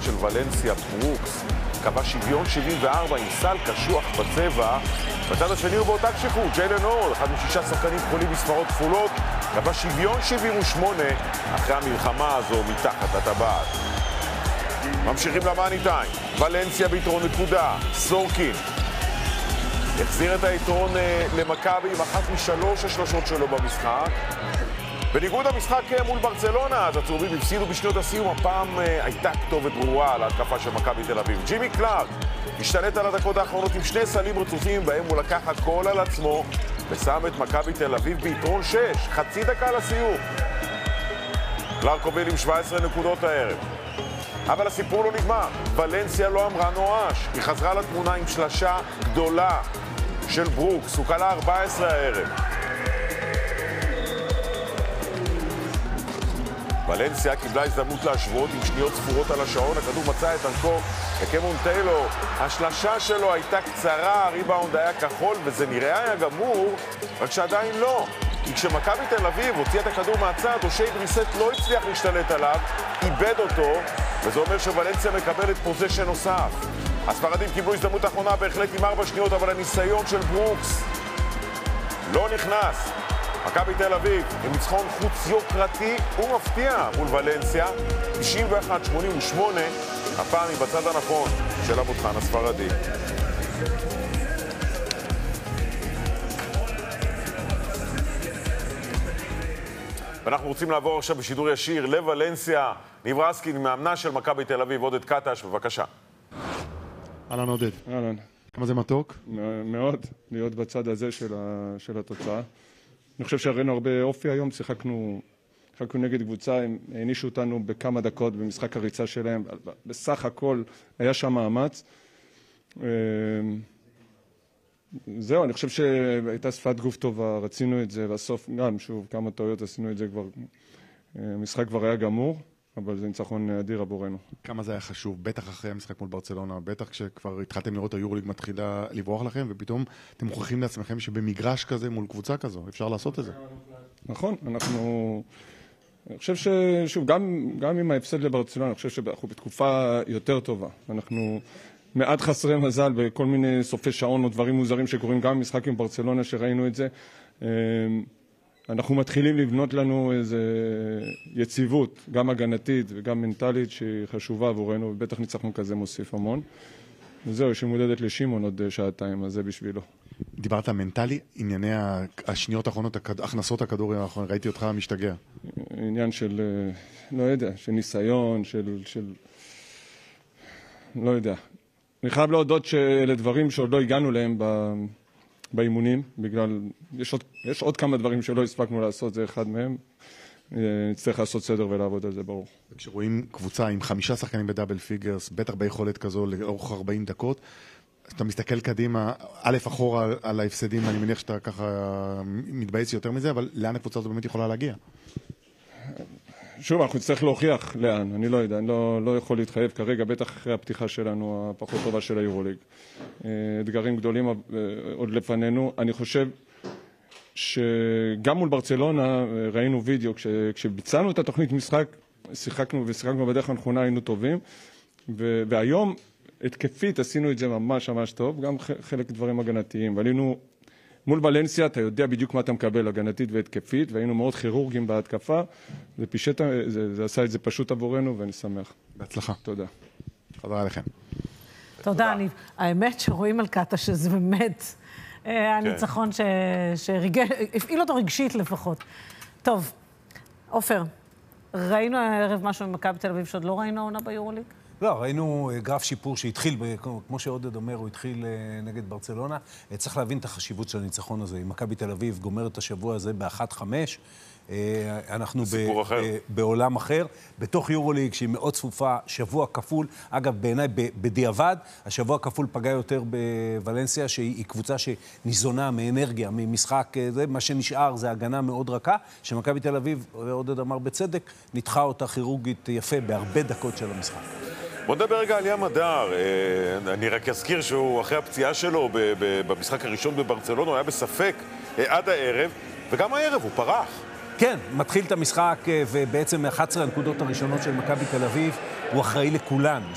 של ולנסיה, ברוקס, קבע שוויון 74 עם סל קשוח בצבע. בצד השני הוא באותה קשיחות, ג'יילן הול, אחד מ6 שחקנים כחולים בספרות כפולות, קבע שוויון 78 אחרי המלחמה הזו מתחת לטבעת. ממשיכים למאני טיים, ולנסיה ביתרון נקודה, סורקין החזיר את היתרון למכבי עם אחת מ3 השלשות שלו במשחק. בניגוד המשחק מול ברצלונה, אז הצהובים הפסידו בשנות הסיום, הפעם הייתה כתובת ברורה על ההתקפה של מכבי תל אביב. ג'ימי קלארק השתלט על הדקות האחרונות עם 2 סלים רצופים, בהם הוא לקח הכל על עצמו ושם את מכבי תל אביב ביתרון 6, חצי דקה לסיום. קלארק הוביל עם 17 נקודות הערב. אבל הסיפור לא נגמר, ולנסיה לא אמרה נואש, היא חזרה לתמונה עם שלשה גדולה של ברוקס, הוא קלה 14 הערב. ולנסיה קיבלה הזדמנות להשוות עם שניות ספורות על השעון, הכדור מצא את דרכו לקמון טיילור, השלשה שלו הייתה קצרה, הריבאונד היה כחול וזה נראה היה גמור, רק שעדיין לא. כי כשמכבי תל אביב הוציא את הכדור מהצד, אושי דריסט לא הצליח להשתלט עליו, איבד אותו, וזה אומר שוולנסיה מקבלת פוזיישן נוסף. הספרדים קיבלו הזדמנות האחרונה בהחלט עם 4 שניות, אבל הניסיון של ברוקס לא נכנס. מכבי תל אביב עם ניצחון חוץ יוקרתי ומפתיע מול ולנסיה, 91-88, הפעם היא בצד הנכון של המותחן הספרדי. ואנחנו רוצים לעבור עכשיו בשידור ישיר לוולנסיה. ניב רסקין, מאמנה של מכבי תל אביב, עודד קטש, בבקשה. אהלן עודד. אהלן. כמה זה מתוק? מאוד, להיות בצד הזה של התוצאה. אני חושב שהראינו הרבה אופי היום, שיחקנו נגד קבוצה, הם הענישו אותנו בכמה דקות במשחק הריצה שלהם, בסך הכל היה שם מאמץ. זהו, אני חושב שהייתה שפת גוף טובה, רצינו את זה, בסוף גם, שוב, כמה טעויות עשינו את זה כבר, המשחק כבר היה גמור, אבל זה ניצחון אדיר עבורנו. כמה זה היה חשוב, בטח אחרי המשחק מול ברצלונה, בטח כשכבר התחלתם לראות היורוליג מתחילה לברוח לכם, ופתאום אתם מוכיחים לעצמכם שבמגרש כזה מול קבוצה כזו, אפשר לעשות את זה. נכון, אני חושב ששוב, גם עם ההפסד לברצלונה, אני חושב שאנחנו בתקופה יותר טובה. אנחנו מעט חסרי מזל בכל מיני סופי שעון או דברים מוזרים שקורים גם במשחק עם ברצלונה שראינו את זה. אנחנו מתחילים לבנות לנו איזו יציבות, גם הגנתית וגם מנטלית שהיא חשובה עבורנו, ובטח ניצחון כזה מוסיף המון. וזהו, יש מודדת לשימון עוד שעתיים, אז זה בשבילו. דיברת מנטלי, ענייני השניות האחרונות, הכנסות הכדור האחרון, ראיתי אותך משתגע. עניין של, לא יודע, של ניסיון, לא יודע. אני חייב להודות שאלה דברים שעוד לא הגענו להם באימונים, בגלל, יש עוד כמה דברים שלא הספקנו לעשות, זה אחד מהם. נצטרך לעשות סדר ולעבוד על זה, ברור. כשרואים קבוצה עם 5 שחקנים בדאבל פיגרס, בטח ביכולת כזו לאורך 40 דקות, אתה מסתכל קדימה, א' אחורה על ההפסדים, אני מניח שאתה ככה מתבייץ יותר מזה, אבל לאן הקבוצה הזאת באמת יכולה להגיע? שוב, אנחנו נצטרך להוכיח לאן, אני לא יודע, אני לא יכול להתחייב כרגע, בטח אחרי הפתיחה שלנו, הפחות טובה של היורוליג. אתגרים גדולים עוד לפנינו. אני חושב שגם מול ברצלונה ראינו וידאו, כשביצענו את התוכנית משחק, שיחקנו בדרך הנכונה, היינו טובים, והיום התקפית עשינו את זה ממש ממש טוב, גם חלק דברים הגנתיים, ועלינו מול ולנסיה, אתה יודע בדיוק מה אתה מקבל, הגנתית והתקפית, והיינו מאוד כירורגים בהתקפה, זה עשה את זה פשוט עבורנו, ואני שמח. בהצלחה. תודה. חזרה עליכם. תודה, ניב. האמת שרואים על קטש שזה באמת הניצחון שהפעיל אותו רגשית לפחות. טוב, עופר, ראינו הערב משהו ממכבי תל אביב שעוד לא ראינו עונה ביורוליג? לא, ראינו גרף שיפור שהתחיל, כמו שעודד אומר, הוא התחיל נגד ברצלונה. צריך להבין את החשיבות של הניצחון הזה. אם מכבי תל אביב גומרת את השבוע הזה ב-1-5, אנחנו בעולם אחר. בתוך יורוליג שהיא מאוד צפופה, שבוע כפול. אגב, בעיניי, בדיעבד, השבוע כפול פגע יותר בוולנסיה, שהיא קבוצה שניזונה מאנרגיה, ממשחק. מה שנשאר זה הגנה מאוד רכה, שמכבי תל אביב, ועודד אמר בצדק, ניתחה אותה כירורגית יפה בהרבה דקות של המשחק. בוא נדבר רגע על ים הדר. אני רק אזכיר שהוא אחרי הפציעה שלו במשחק הראשון בברצלונה, הוא היה בספק עד הערב, וגם הערב הוא פרח. כן, מתחיל את המשחק, ובעצם 11 הנקודות הראשונות של מכבי תל אביב, הוא אחראי לכולן.